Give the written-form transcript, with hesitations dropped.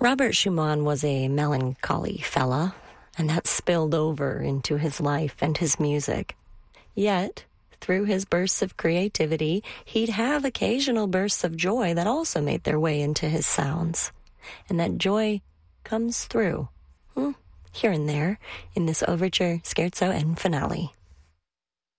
Robert Schumann was a melancholy fella, and that spilled over into his life and his music. Yet, through his bursts of creativity, he'd have occasional bursts of joy that also made their way into his sounds. And that joy comes through, here and there, in this overture, scherzo, and finale.